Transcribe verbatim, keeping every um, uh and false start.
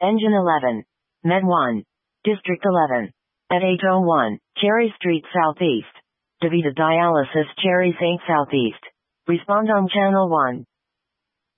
Engine eleven. Med one. District eleven. At eight oh one, Cherry Street Southeast. DaVita Dialysis Cherry Saint Southeast. Respond on Channel one.